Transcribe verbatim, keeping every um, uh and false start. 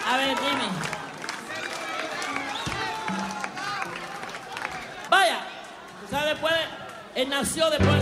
A ver, dime. Vaya, tú sabes, después, él nació después